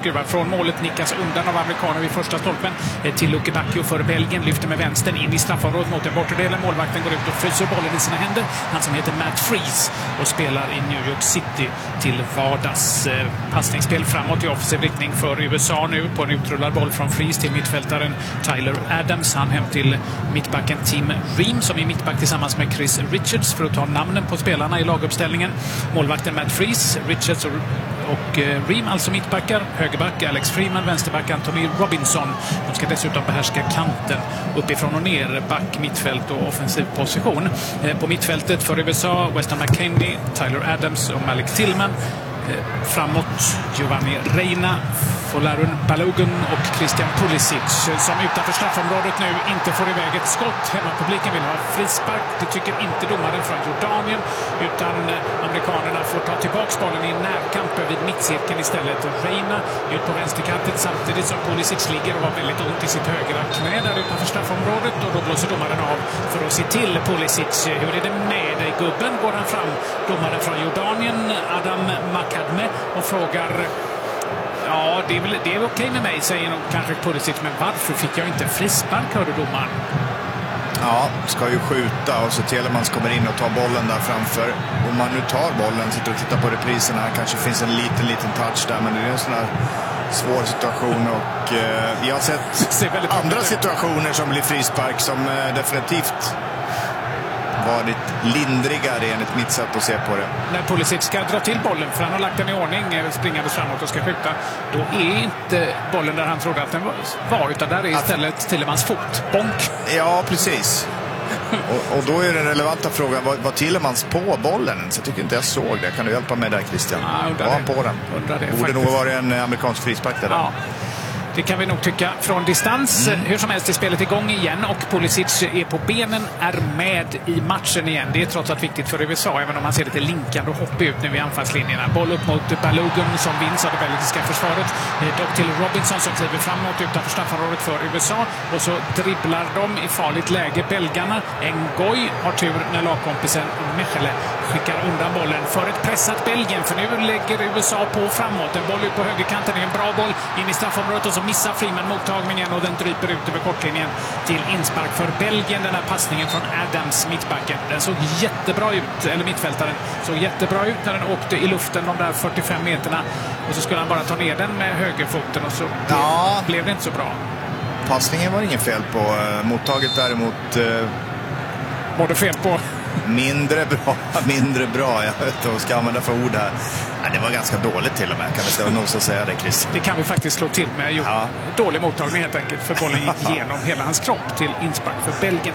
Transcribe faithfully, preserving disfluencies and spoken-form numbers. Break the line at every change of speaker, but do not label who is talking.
skruvar från målet, nickas undan av amerikaner vid första stolpen till Luke Bacchio för Belgien, lyfter med vänstern in i straffområdet mot den bortre delen. Målvakten går ut och fryser bollen i sina händer. Han som heter Matt Freese och spelar i New York City till vardags. Passningsspel framåt i offensiv riktning för U S A nu på en utrullad boll från Freese till mittfältaren Tyler Adams. Han hem till mittbacken Tim Ream som är mittback tillsammans med Chris Richards för att ta namnen på spelarna i laguppställningen. Målvakten Matt Freese, Richards och, och eh, Ream alltså mittbackar. Högerback Alex Freeman, vänsterback Anthony Robinson. De ska dessutom behärska kanten uppifrån och ner, back, mittfält och offensiv position. Eh, på mittfältet för U S A, Weston McKennie, Tyler Adams och Malik Tillman. Framåt Giovanni Reina, Folarin Balogun och Christian Pulisic som utanför straffområdet nu inte får iväg ett skott. Hemmapubliken vill ha frispark. Det tycker inte domaren från Jordanien, utan amerikanerna får ta tillbaka bollen i närkamp vid mittcirkeln istället. Reina ut på vänsterkanten samtidigt som Pulisic ligger och har väldigt ont i sitt högra knä där utanför straffområdet, och då blåser domaren av för att se till Pulisic. Hur är det med dig gubben? Går han fram, domaren från Jordanien Adam Makadme, och frågar: ja, det är, väl, det är okej med mig, säger nog kanske Pulisic, men varför fick jag inte frispark, hörde domaren.
Ja, ska ju skjuta och så Telemans kommer in och tar bollen där framför. Om man nu tar bollen, sitter och tittar på repriserna, kanske finns en liten, liten touch där, men det är en sån här svår situation, och eh, vi har sett andra situationer som blir frispark som eh, definitivt varit lindrigare enligt mitt sätt att se på det.
När Pulisic ska dra till bollen, för han har lagt den i ordning, springande framåt och ska skjuta, då är inte bollen där han trodde att den var, utan där är istället Tillemans fot. Bonk.
Ja, precis. och, och då är den relevanta frågan, var, var Tillemans på bollen? Så jag tycker inte jag såg det. Kan du hjälpa mig där, Christian?
Ja,
var han på den?
Det,
borde nog vara en amerikansk frispark där.
Ja. Det kan vi nog tycka från distans. Mm. Hur som helst är spelet igång igen och Pulisic är på benen, är med i matchen igen. Det är trots allt viktigt för U S A, även om man ser lite linkande och hopp ut nu i anfallslinjerna. Boll upp mot Balogun som vinns av det belgiska försvaret. Dock till Robinson som kliver framåt utanför straffområdet för U S A. Och så dribblar de i farligt läge, belgarna. Ngoy har tur när lagkompisen Mechele skickar undan bollen för ett pressat Belgien. För nu lägger U S A på framåt. En boll ut på högerkanten är en bra boll in i straffområdet, och så missar Freeman mottagningen och den dryper ut över kortlinjen till inspark för Belgien. Den här passningen från Adams, mittbacken. Den såg jättebra ut, eller mittfältaren såg jättebra ut när den åkte i luften de där fyrtiofem meterna, och så skulle han bara ta ner den med högerfoten, och så
ja.
blev det inte så bra.
Passningen var ingen fel på. Mottaget däremot eh...
var det fel på?
Mindre bra, mindre bra. Jag vet inte vad jag ska använda för ord här. Ja, det var ganska dåligt till och med, kan vi nog så säga det, Chris.
Det kan vi faktiskt slå till med. Jo, ja. Dålig mottagning helt enkelt, för bollen gick igenom hela hans kropp till inspark för Belgien.